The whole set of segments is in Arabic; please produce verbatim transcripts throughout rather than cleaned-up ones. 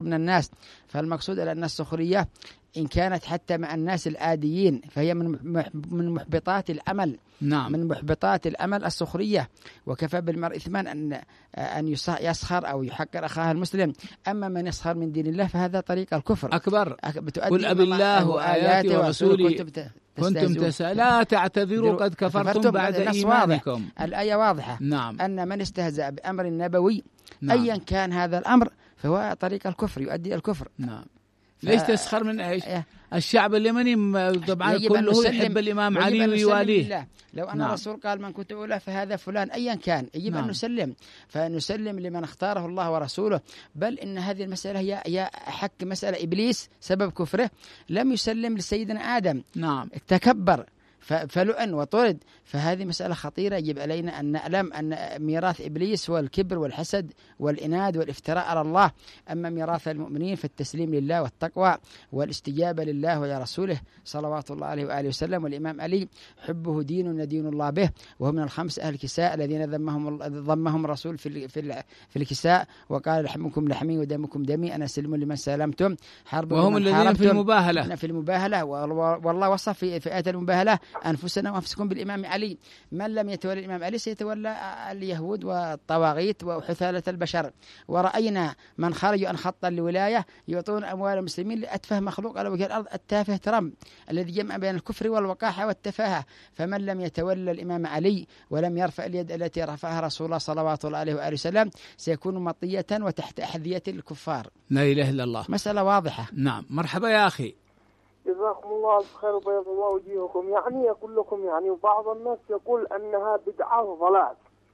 من الناس. فالمقصود أن السخرية إن كانت حتى مع الناس العاديين فهي من من محبطات العمل. نعم. من محبطات العمل السخرية. وكفى بالمرء إثما أن أن يسخر أو يحقر أخاه المسلم. أما من يسخر من دين الله فهذا طريق الكفر أكبر. قل أبي الله وآياته ورسوله كنتم تسألون لا تعتذروا قد كفرتم بعد إيمانكم. الآية واضحة. نعم. أن من استهزأ بأمر نبوي نعم. أيا كان هذا الأمر فهو طريق الكفر يؤدي الكفر. نعم. ف... ليش تسخر من ايش؟ الشعب اليمني طبعا كله يحب الامام علي ويواليه. لو ان نعم. الرسول قال من كنت اولى فهذا فلان ايا كان يجب نعم. ان نسلم، فنسلم لمن اختاره الله ورسوله. بل ان هذه المساله هي هي حق مساله ابليس سبب كفره لم يسلم لسيدنا ادم. نعم. تكبر فلؤن وطرد. فهذه مسألة خطيرة يجب علينا أن نعلم أن ميراث إبليس هو الكبر والحسد والإناد والافتراء على الله. أما ميراث المؤمنين فالتسليم لله والتقوى والاستجابة لله ولرسوله صلوات الله عليه وآله وسلم. والإمام علي حبه دين ندين الله به، وهو من الخمس أهل الكساء الذين ذمهم ضمهم الرسول في في في الكساء وقال لحمكم لحمي ودمكم دمي أنا سلم لمن سلمتم حرب وهم الذين في المباهلة في المباهلة. والله وصف في فئة المباهلة أنفسنا وأنفسكم بالإمام علي. من لم يتولى الإمام علي سيتولى اليهود والطواغيت وحثالة البشر. ورأينا من خرجوا عن خط الولاية يعطون أموال المسلمين لأتفه مخلوق على وجه الأرض التافه ترامب الذي جمع بين الكفر والوقاحة والتفاهة. فمن لم يتولى الإمام علي ولم يرفع اليد التي رفعها رسول الله صلوات الله عليه وآله وسلم سيكون مطية وتحت أحذية الكفار. لا إله إلا الله. مسألة واضحة. نعم. مرحبا يا أخي. جزاكم الله الخير وبيض الله وجيهكم. يعني يقول لكم يعني بعض الناس يقول أنها بدعة وضلال.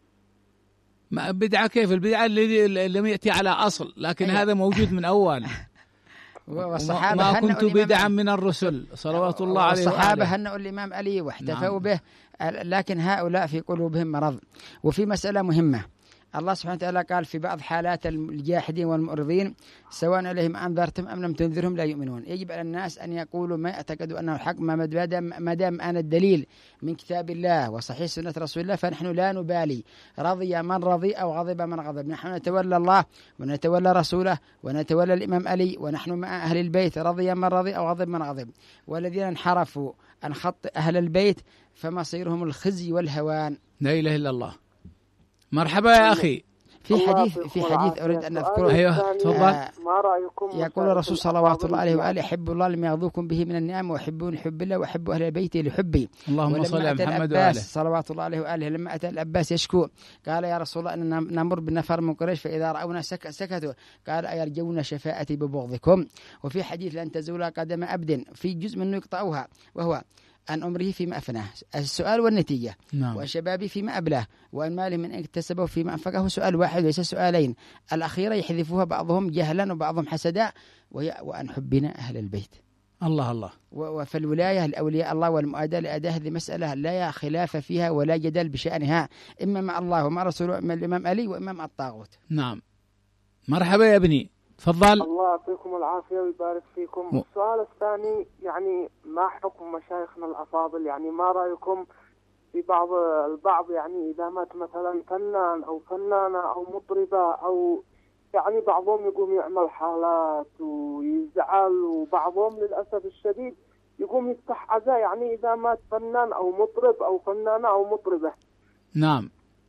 ما بدعة كيف؟ البدعة اللي لم يأتي على أصل، لكن أيه. هذا موجود من أول. والصحابة ما كنت بدعا من الرسل صلوات الله عليه. الصحابة هنأوا الإمام علي واحتفوا نعم. به، لكن هؤلاء في قلوبهم مرض. وفي مسألة مهمة الله سبحانه وتعالى قال في بعض حالات الجاحدين والمعرضين سواء عليهم أنذرتم أم لم تنذرهم لا يؤمنون. يجب على الناس أن يقولوا ما يعتقدوا أنه الحق ما دام أنا الدليل من كتاب الله وصحيح سنة رسول الله فنحن لا نبالي رضي من رضي أو غضب من غضب. نحن نتولى الله ونتولى رسوله ونتولى الإمام علي ونحن مع أهل البيت رضي من رضي أو غضب من غضب. والذين انحرفوا عن خط أهل البيت فمصيرهم الخزي والهوان. لا إله إلا الله. مرحبا يا أخي. في حديث في حديث أريد أن أذكره. أيوه تفضل. ما رأيكم؟ يقول الرسول صلوات الله عليه وآله أحب الله لما يغذوكم به من النعم وأحبون حب الله وأحب أهل البيت لحبي. اللهم صل على محمد وآله. صلوات الله عليه وآله لما أتى العباس يشكو قال يا رسول الله أننا نمر بالنفر من قريش فإذا رأونا سك سكتوا قال أيرجون شفاعتي ببغضكم. وفي حديث لن تزول قدم عبد في جزء منه يقطعوها وهو أن أمره فيما أفناه السؤال والنتيجة نعم. وشبابي فيما أبلاه وأن ماله من اكتسبه فيما أنفقه. سؤال واحد وليس سؤالين. الأخيرة يحذفوها بعضهم جهلا وبعضهم حسدا وأن حبنا أهل البيت. الله الله. وفي الولاية لأولياء الله والمؤاداة لأداء هذه مسألة لا خلاف فيها ولا جدل بشأنها إما مع الله ومع رسوله من الإمام علي وإما مع الطاغوت. نعم. مرحبا يا ابني تفضل. الله يعطيكم العافية ويبارك فيكم. م... السؤال الثاني يعني ما حكم مشايخنا الأفاضل؟ يعني ما رأيكم في بعض البعض يعني إذا مات مثلا فنان أو فنانة أو مطربة أو يعني بعضهم يقوم يعمل حالات ويزعل وبعضهم للأسف الشديد يقوم يفتح عزاء يعني إذا مات فنان أو مطرب أو فنانة أو مطربة. نعم.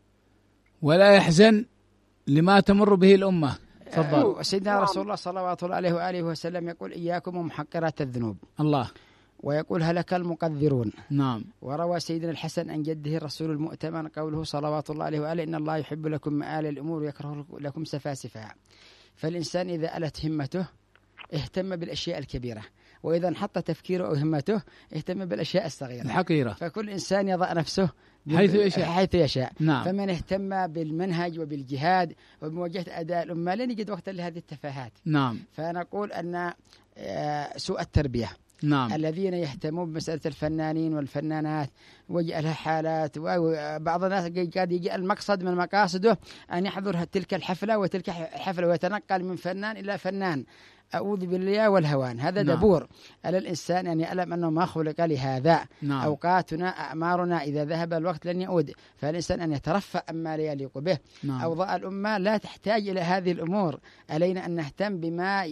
ولا يحزن لما تمر به الأمة. تفضل. سيدنا رسول الله صلوات الله عليه وآله وسلم يقول إياكم ومحقرات الذنوب. الله. ويقول هلك المقذرون. نعم. وروى سيدنا الحسن عن جده الرسول المؤتمن قوله صلوات الله عليه وآله إن الله يحب لكم مآل الأمور ويكره لكم سفاسفها. فالإنسان إذا ألت همته اهتم بالأشياء الكبيرة، وإذا انحط تفكيره أو همته اهتم بالأشياء الصغيرة الحقيرة. فكل إنسان يضع نفسه حيث يشاء حيث يشاء. نعم. فمن اهتم بالمنهج وبالجهاد وبمواجهة أداء الأمة لن يجد وقتا لهذه التفاهات. نعم. فنقول أن سوء التربية. نعم. الذين يهتمون بمسألة الفنانين والفنانات وجاء لها حالات وبعض الناس قد يجي المقصد من مقاصده أن يحضر تلك الحفلة وتلك الحفلة ويتنقل من فنان إلى فنان. أعوذ بالله والهوان. هذا نعم. دبور على الإنسان أن يعلم أنه ما خلق لهذا. نعم. أوقاتنا أعمارنا إذا ذهب الوقت لن يعود. فالإنسان أن يترفع أما لا يليق به. نعم. أوضاع الأمة لا تحتاج إلى هذه الأمور. علينا أن نهتم بما